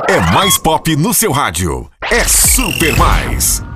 É mais pop no seu rádio. É Super Mais.